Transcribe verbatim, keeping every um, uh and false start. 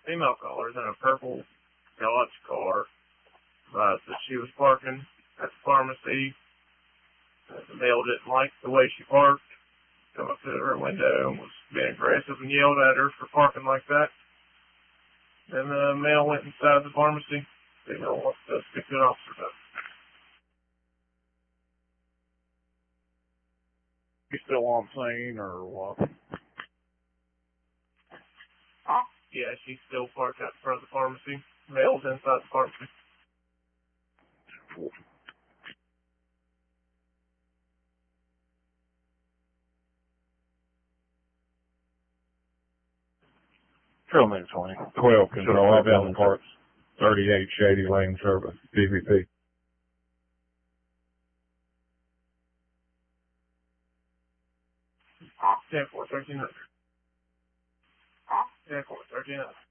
female callers in a purple Dodge car uh, that she was parking at the pharmacy. Uh, the male didn't like the way she parked, come up to her window and was being aggressive and yelled at her for parking like that. Then the male went inside the pharmacy. Female wants to speak to an officer. You still on scene or what? Yeah, she's still parked out in front of the pharmacy. Male's inside the pharmacy. Trailman twenty. twelve Control, outbound parts. thirty-eight Shady Lane Service, D V P. ten four, thirteen hundred. ten four, thirteen hundred.